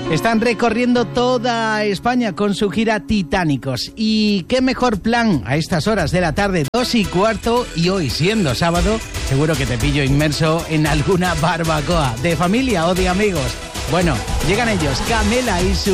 Están recorriendo toda España con su gira Titánicos. Y qué mejor plan a estas horas de la tarde, 2:15, y hoy siendo sábado, seguro que te pillo inmerso en alguna barbacoa, de familia o de amigos. Bueno, llegan ellos, Camela y su